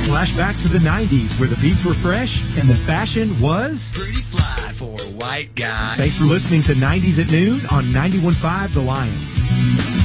Flashback to the 90s where the beats were fresh and the fashion was pretty fly for a white guy. Thanks for listening to 90s at Noon on 91.5 The Lion.